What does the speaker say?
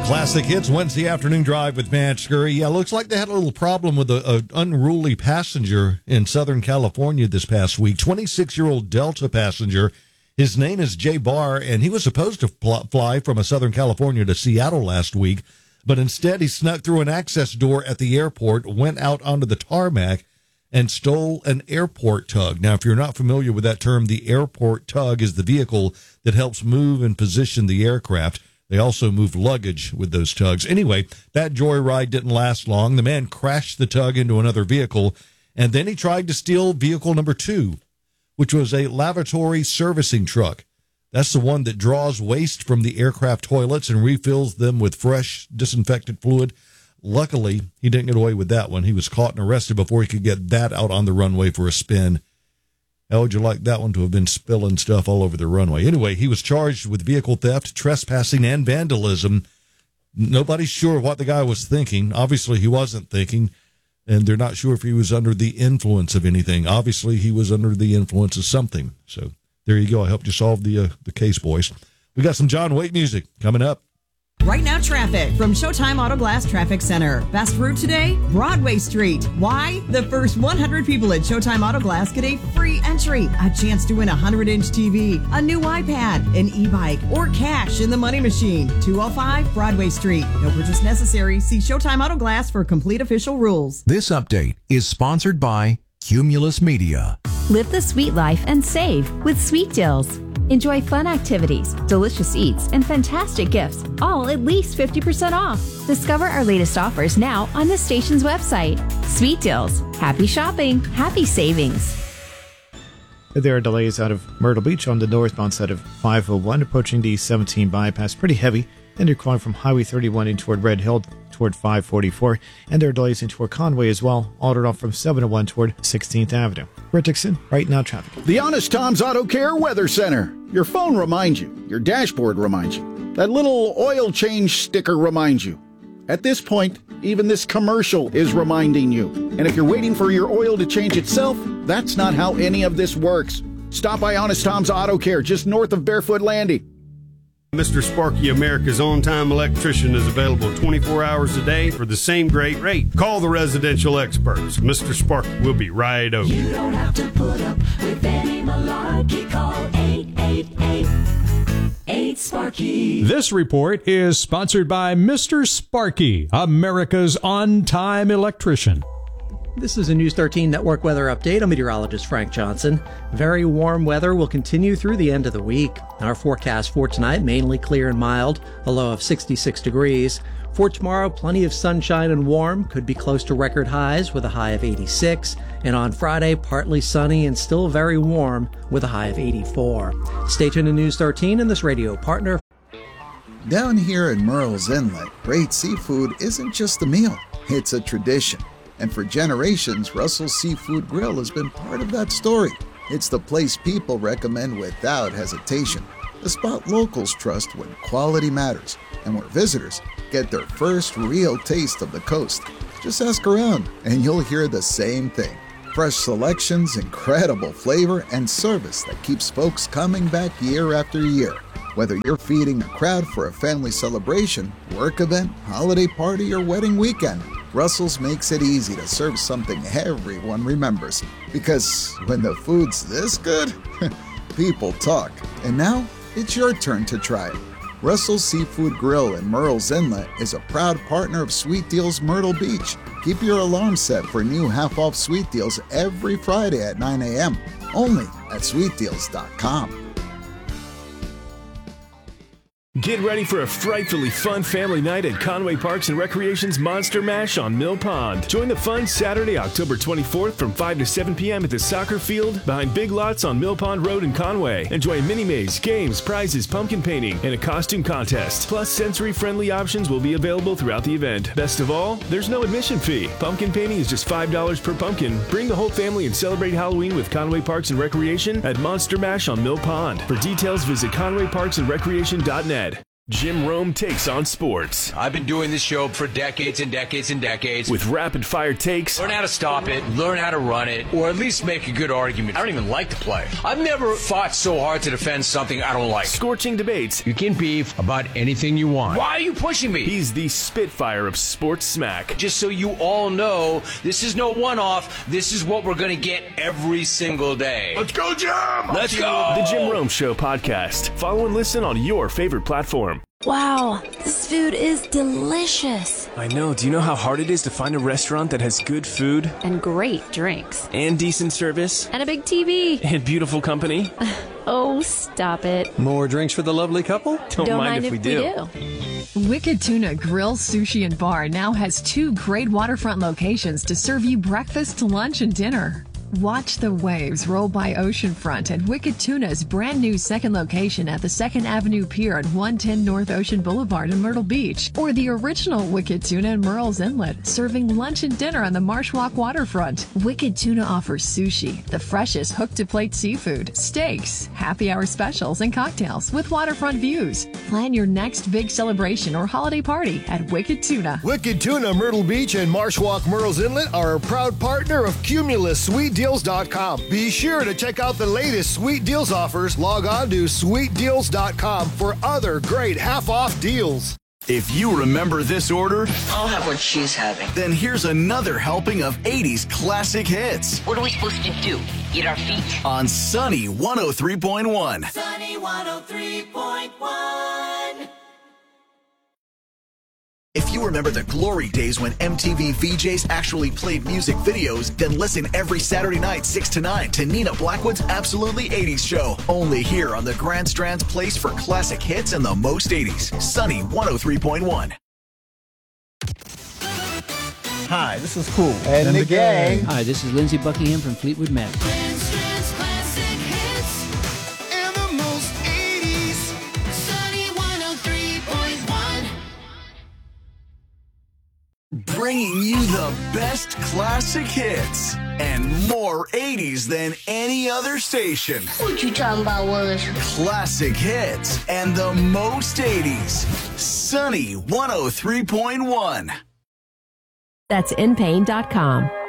Classic Hits Wednesday afternoon drive with Matt Scurry. Yeah, looks like they had a little problem with an unruly passenger in Southern California this past week. 26-year-old Delta passenger. His name is Jay Barr, and he was supposed to fly from Southern California to Seattle last week, but instead he snuck through an access door at the airport, went out onto the tarmac, and stole an airport tug. Now, if you're not familiar with that term, the airport tug is the vehicle that helps move and position the aircraft. They also move luggage with those tugs. Anyway, that joyride didn't last long. The man crashed the tug into another vehicle, and then he tried to steal vehicle number 2, which was a lavatory servicing truck. That's the one that draws waste from the aircraft toilets and refills them with fresh, disinfectant fluid. Luckily, he didn't get away with that one. He was caught and arrested before he could get that out on the runway for a spin. How would you like that one to have been spilling stuff all over the runway? Anyway, he was charged with vehicle theft, trespassing, and vandalism. Nobody's sure what the guy was thinking. Obviously, he wasn't thinking, and they're not sure if he was under the influence of anything. Obviously, he was under the influence of something. So there you go. I helped you solve the case, boys. We got some John Waite music coming up. Right now, traffic from Showtime Auto Glass Traffic Center. Best route today, Broadway Street. Why? The first 100 people at Showtime Auto Glass get a free entry, a chance to win a 100-inch TV, a new iPad, an e-bike, or cash in the money machine. 205 Broadway Street. No purchase necessary. See Showtime Auto Glass for complete official rules. This update is sponsored by Cumulus Media. Live the sweet life and save with Sweet Deals. Enjoy fun activities, delicious eats, and fantastic gifts, all at least 50% off. Discover our latest offers now on the station's website. Sweet Deals. Happy shopping. Happy savings. There are delays out of Myrtle Beach on the northbound side of 501, approaching the 17 bypass. Pretty heavy. And you're calling from Highway 31 in toward Red Hill toward 544. And there are delays in toward Conway as well, altered off from 701 toward 16th Avenue. Brett Dixon, right now traffic. The Honest Tom's Auto Care Weather Center. Your phone reminds you. Your dashboard reminds you. That little oil change sticker reminds you. At this point, even this commercial is reminding you. And if you're waiting for your oil to change itself, that's not how any of this works. Stop by Honest Tom's Auto Care just north of Barefoot Landing. Mr. Sparky, America's on-time electrician, is available 24 hours a day for the same great rate. Call the residential experts. Mr. Sparky will be right over. You don't have to put up with any malarkey. Call 888-8-SPARKY. This report is sponsored by Mr. Sparky, America's on-time electrician. This is a News 13 Network weather update. I'm meteorologist Frank Johnson. Very warm weather will continue through the end of the week. Our forecast for tonight, mainly clear and mild, a low of 66 degrees. For tomorrow, plenty of sunshine and warm, could be close to record highs with a high of 86. And on Friday, partly sunny and still very warm with a high of 84. Stay tuned to News 13 and this radio partner. Down here in Murrells Inlet, great seafood isn't just a meal, it's a tradition. And for generations, Russell's Seafood Grill has been part of that story. It's the place people recommend without hesitation. The spot locals trust when quality matters, and where visitors get their first real taste of the coast. Just ask around, and you'll hear the same thing. Fresh selections, incredible flavor, and service that keeps folks coming back year after year. Whether you're feeding a crowd for a family celebration, work event, holiday party, or wedding weekend, Russell's makes it easy to serve something everyone remembers. Because when the food's this good, people talk. And now, it's your turn to try it. Russell's Seafood Grill in Murrells Inlet is a proud partner of Sweet Deals Myrtle Beach. Keep your alarm set for new half-off Sweet Deals every Friday at 9 a.m. Only at sweetdeals.com. Get ready for a frightfully fun family night at Conway Parks and Recreation's Monster Mash on Mill Pond. Join the fun Saturday, October 24th from 5 to 7 p.m. at the soccer field behind Big Lots on Mill Pond Road in Conway. Enjoy a mini maze, games, prizes, pumpkin painting, and a costume contest. Plus, sensory-friendly options will be available throughout the event. Best of all, there's no admission fee. Pumpkin painting is just $5 per pumpkin. Bring the whole family and celebrate Halloween with Conway Parks and Recreation at Monster Mash on Mill Pond. For details, visit conwayparksandrecreation.net. Jim Rome takes on sports. I've been doing this show for decades and decades and decades. With rapid-fire takes. Learn how to stop it, learn how to run it, or at least make a good argument. I don't even like the play. I've never fought so hard to defend something I don't like. Scorching debates. You can beef about anything you want. Why are you pushing me? He's the Spitfire of sports smack. Just so you all know, this is no one-off. This is what we're going to get every single day. Let's go, Jim! Let's go! The Jim Rome Show podcast. Follow and listen on your favorite platform. Wow, this food is delicious. I know. Do you know how hard it is to find a restaurant that has good food? And great drinks. And decent service? And a big TV. And beautiful company? Oh, stop it. More drinks for the lovely couple? Don't mind if we do. Wicked Tuna Grill, Sushi, and Bar now has 2 great waterfront locations to serve you breakfast, lunch, and dinner. Watch the waves roll by oceanfront at Wicked Tuna's brand new second location at the 2nd Avenue Pier at 110 North Ocean Boulevard in Myrtle Beach, or the original Wicked Tuna in Murrells Inlet, serving lunch and dinner on the Marsh Walk waterfront. Wicked Tuna offers sushi, the freshest hook-to-plate seafood, steaks, happy hour specials, and cocktails with waterfront views. Plan your next big celebration or holiday party at Wicked Tuna. Wicked Tuna Myrtle Beach and Marsh Walk Murrells Inlet are a proud partner of Cumulus SweetDeals.com. Be sure to check out the latest Sweet Deals offers. Log on to SweetDeals.com for other great half-off deals. If you remember this order, I'll have what she's having. Then here's another helping of 80s classic hits. What are we supposed to do? Eat our feet? On Sunny 103.1. Sunny 103.1. If you remember the glory days when MTV VJs actually played music videos, then listen every Saturday night 6 to 9 to Nina Blackwood's Absolutely 80s show. Only here on the Grand Strand's place for classic hits and the most 80s. Sunny 103.1. Hi, this is Cool and the gang. Hi, this is Lindsey Buckingham from Fleetwood Mac. Bringing you the best classic hits and more 80s than any other station. What you talking about, Willis? Classic hits and the most 80s. Sunny 103.1. That's inpain.com.